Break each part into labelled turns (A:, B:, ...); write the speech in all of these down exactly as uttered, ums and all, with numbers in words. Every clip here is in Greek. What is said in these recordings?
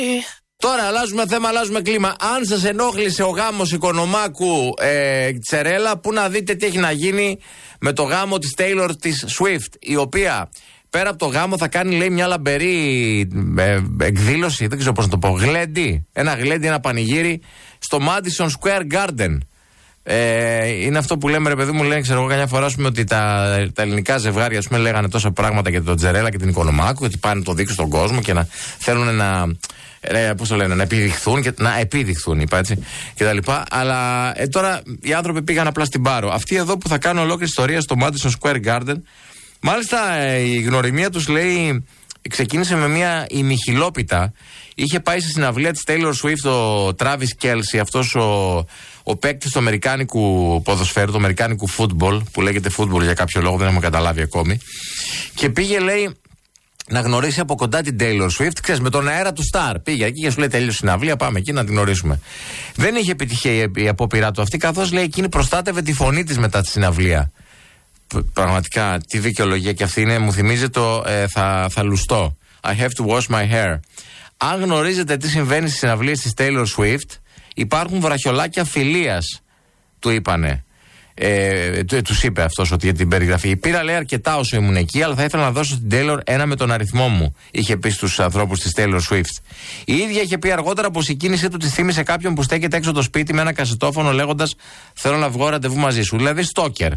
A: Τώρα αλλάζουμε θέμα, αλλάζουμε κλίμα. Αν σας ενόχλησε ο γάμος Οικονομάκου ε, Τσερέλα, πού να δείτε τι έχει να γίνει με το γάμο της Taylor της Swift, η οποία πέρα από το γάμο θα κάνει, λέει, μια λαμπερή ε, εκδήλωση, δεν ξέρω πώς να το πω, γλέντι, ένα γλέντι, ένα πανηγύρι στο Madison Square Garden. Ε, είναι αυτό που λέμε, ρε παιδί μου, λένε, ξέρω εγώ, καμιά φορά, πούμε, ότι τα, τα ελληνικά ζευγάρια, ας πούμε, λέγανε τόσα πράγματα για τον Τζερέλα και την Οικονομάκου, ότι πάνε το δείξουν στον κόσμο και να θέλουν να, ε, πώς το λένε, να επιδειχθούν, και, να επιδειχθούν, είπα έτσι, και τα λοιπά. Αλλά ε, τώρα οι άνθρωποι πήγαν απλά στην Πάρο. Αυτοί εδώ που θα κάνουν ολόκληρη ιστορία στο Madison Square Garden, μάλιστα ε, η γνωριμία τους, λέει, ξεκίνησε με μια ημιχιλόπιτα. Είχε πάει στη συναυλία της Taylor Swift ο Travis Kelce, αυτός ο, ο παίκτης του αμερικάνικου ποδοσφαίρου, του αμερικάνικου football, που λέγεται football για κάποιο λόγο, δεν έχουμε καταλάβει ακόμη. Και πήγε, λέει, να γνωρίσει από κοντά την Taylor Swift, ξέρεις, με τον αέρα του Star. Πήγε εκεί και σου λέει: τέλειωσε συναυλία, πάμε εκεί να την γνωρίσουμε. Δεν είχε επιτυχία η απόπειρά του αυτή, καθώς, λέει, εκείνη προστάτευε τη φωνή της μετά τη συναυλία. Πραγματικά, τι δικαιολογία και αυτή είναι, μου θυμίζει το ε, θα, θα λουστώ. I have to wash my hair. Αν γνωρίζετε τι συμβαίνει στις συναυλίες της Taylor Swift, υπάρχουν βραχιολάκια φιλίας, του είπανε. Ε, του, τους είπε αυτός ότι για την περιγραφή. Πήρα, λέει, αρκετά όσο ήμουν εκεί, αλλά θα ήθελα να δώσω στην Taylor ένα με τον αριθμό μου, είχε πει στους ανθρώπους της Taylor Swift. Η ίδια είχε πει αργότερα πως η κίνησή του τη θύμισε κάποιον που στέκεται έξω το σπίτι με ένα κασετόφωνο λέγοντας: θέλω να βγω ραντεβού μαζί σου. Δηλαδή, στόκερ.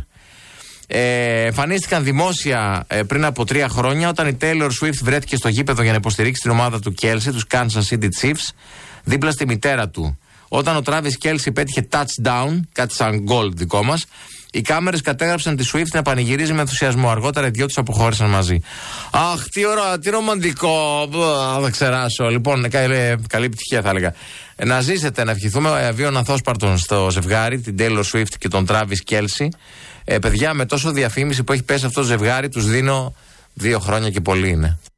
A: Ε, εμφανίστηκαν δημόσια ε, πριν από τρία χρόνια, όταν η Taylor Swift βρέθηκε στο γήπεδο για να υποστηρίξει την ομάδα του Kelce, τους Kansas City Chiefs, δίπλα στη μητέρα του. Όταν ο Travis Kelce πέτυχε touchdown, κάτι σαν γκολ δικό μας, οι κάμερες κατέγραψαν τη Swift να πανηγυρίζει με ενθουσιασμό. Αργότερα οι δυο τους αποχώρησαν μαζί. Αχ, τι ωραία, τι ρομαντικό. Θα ξεράσω. Λοιπόν, καλή, καλή επιτυχία θα έλεγα. Να ζήσετε, να ευχηθούμε βίων αθόσπαρτων στο ζευγάρι, την Taylor Swift και τον Travis Kelce. Ε, παιδιά, με τόσο διαφήμιση που έχει πέσει αυτό το ζευγάρι, τους δίνω δύο χρόνια και πολύ είναι.